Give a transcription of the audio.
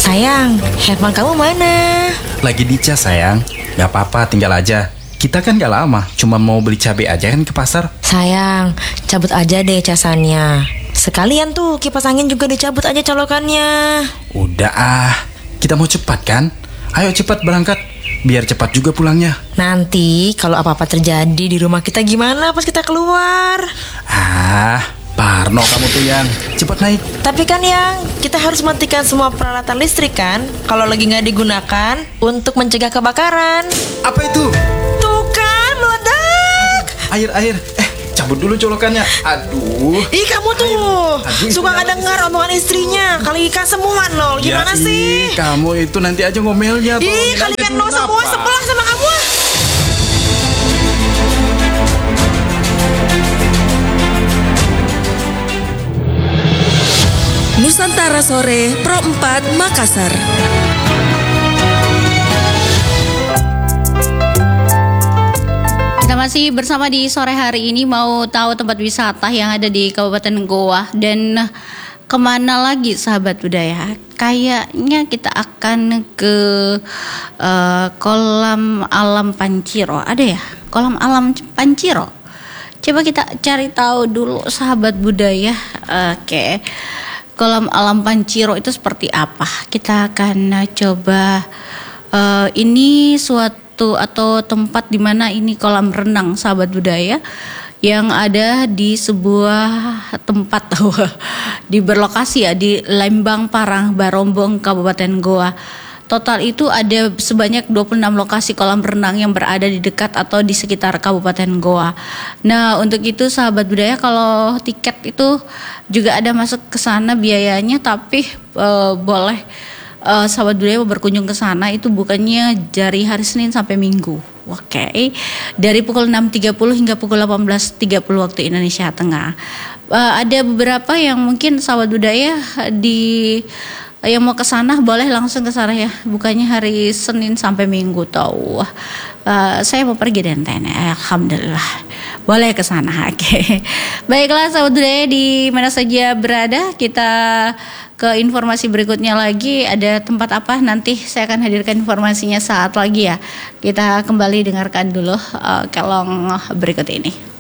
Sayang, handphone kamu mana? Lagi dicas sayang. Gak apa-apa, tinggal aja. Kita kan gak lama, cuma mau beli cabai aja kan ke pasar. Sayang, cabut aja deh casannya. Sekalian tuh kipas angin juga dicabut aja colokannya. Udah kita mau cepat kan? Ayo cepat berangkat, biar cepat juga pulangnya. Nanti kalau apa-apa terjadi di rumah kita gimana pas kita keluar? Parno kamu tuh yang cepat naik. Tapi kan yang kita harus matikan semua peralatan listrik kan kalau lagi nggak digunakan untuk mencegah kebakaran. Apa itu? Tuh kan meledak. Air. Cabut dulu colokannya. Aduh. Ih kamu tuh suka nggak dengar omongan istrinya. Kali ikan semua nol. Gimana sih? Kamu itu nanti aja ngomelnya. Ih kalian nol semua sebelah sama kamu. Nusantara Sore Pro 4 Makassar. Kita masih bersama di sore hari ini, mau tahu tempat wisata yang ada di Kabupaten Goa dan kemana lagi sahabat budaya? Kayaknya kita akan ke kolam alam Panciro. Ada ya? Kolam alam Panciro. Coba kita cari tahu dulu sahabat budaya. Oke. Kolam alam Panciro itu seperti apa? Kita akan coba ini suatu atau tempat di mana ini kolam renang sahabat budaya yang ada di sebuah tempat di berlokasi ya di Lembang Parang Barombong Kabupaten Goa. Total itu ada sebanyak 26 lokasi kolam renang yang berada di dekat atau di sekitar Kabupaten Goa. Nah, untuk itu sahabat budaya kalau tiket itu juga ada masuk ke sana biayanya, tapi boleh sahabat budaya berkunjung ke sana itu bukannya dari hari Senin sampai Minggu. Oke. Dari pukul 6.30 hingga pukul 18.30 waktu Indonesia Tengah. Ada beberapa yang mungkin sahabat budaya yang mau ke sana boleh langsung ke sana ya, bukannya hari Senin sampai Minggu tahu. Saya mau pergi dan alhamdulillah boleh ke sana. Oke. Baiklah sahabat budaya di mana saja berada, kita ke informasi berikutnya lagi. Ada tempat apa nanti saya akan hadirkan informasinya saat lagi ya. Kita kembali dengarkan dulu kelong berikut ini.